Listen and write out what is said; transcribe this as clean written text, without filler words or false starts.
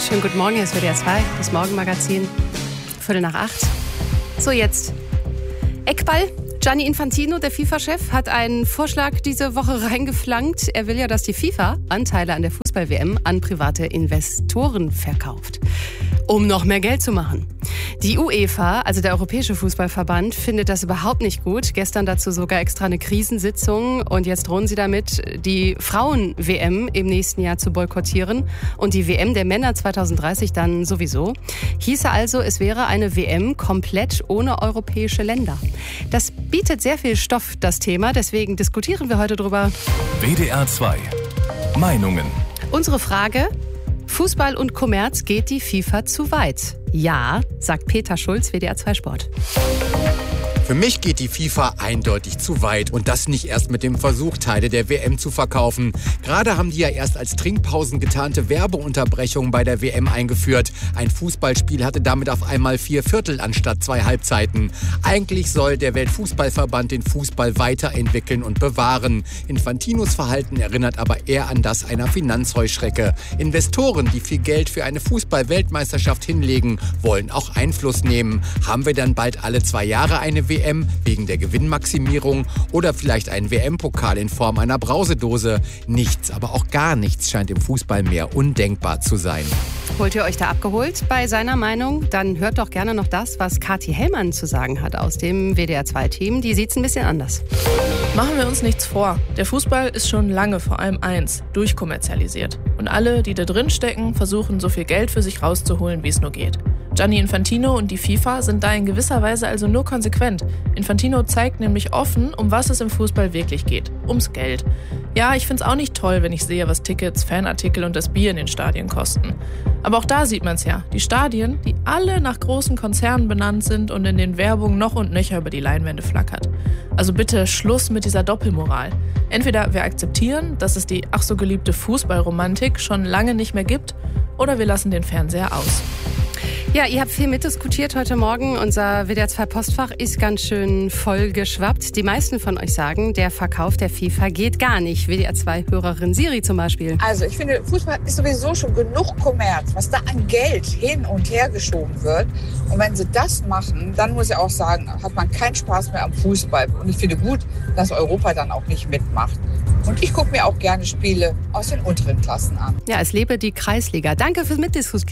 Schönen guten Morgen, hier ist WDR 2, das Morgenmagazin, 7:45. So, jetzt Eckball. Gianni Infantino, der FIFA-Chef, hat einen Vorschlag diese Woche reingeflankt. Er will ja, dass die FIFA Anteile an der Fußball-WM an private Investoren verkauft, um noch mehr Geld zu machen. Die UEFA, also der Europäische Fußballverband, findet das überhaupt nicht gut. Gestern dazu sogar extra eine Krisensitzung. Und jetzt drohen sie damit, die Frauen-WM im nächsten Jahr zu boykottieren. Und die WM der Männer 2030 dann sowieso. Hieße also, es wäre eine WM komplett ohne europäische Länder. Das bietet sehr viel Stoff, das Thema. Deswegen diskutieren wir heute drüber. WDR 2. Meinungen. Unsere Frage: Fußball und Kommerz, geht die FIFA zu weit? Ja, sagt Peter Schulz, WDR 2 Sport. Für mich geht die FIFA eindeutig zu weit und das nicht erst mit dem Versuch, Teile der WM zu verkaufen. Gerade haben die ja erst als Trinkpausen getarnte Werbeunterbrechungen bei der WM eingeführt. Ein Fußballspiel hatte damit auf einmal 4/4 anstatt 2 Halbzeiten. Eigentlich soll der Weltfußballverband den Fußball weiterentwickeln und bewahren. Infantinos Verhalten erinnert aber eher an das einer Finanzheuschrecke. Investoren, die viel Geld für eine Fußball-Weltmeisterschaft hinlegen, wollen auch Einfluss nehmen. Haben wir dann bald alle 2 Jahre eine WM wegen der Gewinnmaximierung oder vielleicht einen WM-Pokal in Form einer Brausedose? Nichts, aber auch gar nichts scheint im Fußball mehr undenkbar zu sein. Holt ihr euch da abgeholt bei seiner Meinung? Dann hört doch gerne noch das, was Kathi Hellmann zu sagen hat aus dem WDR 2-Team. Die sieht's ein bisschen anders. Machen wir uns nichts vor. Der Fußball ist schon lange vor allem eins: durchkommerzialisiert. Und alle, die da drin stecken, versuchen, so viel Geld für sich rauszuholen, wie es nur geht. Gianni Infantino und die FIFA sind da in gewisser Weise also nur konsequent. Infantino zeigt nämlich offen, um was es im Fußball wirklich geht. Ums Geld. Ja, ich find's auch nicht toll, wenn ich sehe, was Tickets, Fanartikel und das Bier in den Stadien kosten. Aber auch da sieht man's ja. Die Stadien, die alle nach großen Konzernen benannt sind und in den Werbungen noch und nöcher über die Leinwände flackert. Also bitte Schluss mit dieser Doppelmoral. Entweder wir akzeptieren, dass es die ach so geliebte Fußballromantik schon lange nicht mehr gibt, oder wir lassen den Fernseher aus. Ja, ihr habt viel mitdiskutiert heute Morgen. Unser WDR 2 Postfach ist ganz schön voll geschwappt. Die meisten von euch sagen, der Verkauf der FIFA geht gar nicht. WDR 2 Hörerin Siri zum Beispiel. Also ich finde, Fußball ist sowieso schon genug Kommerz, was da an Geld hin und her geschoben wird. Und wenn sie das machen, dann muss ich auch sagen, hat man keinen Spaß mehr am Fußball. Und ich finde gut, dass Europa dann auch nicht mitmacht. Und ich gucke mir auch gerne Spiele aus den unteren Klassen an. Ja, es lebe die Kreisliga. Danke fürs Mitdiskutieren.